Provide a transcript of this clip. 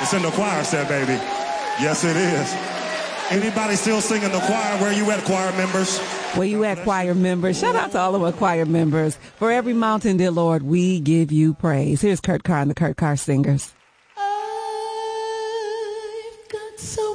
It's in the choir set, baby. Yes, it is. Anybody still singing the choir? Where you at, choir members? Where you at, choir members? Shout out to all of our choir members. For every mountain, dear Lord, we give you praise. Here's Kurt Carr and the Kurt Carr Singers. I've got so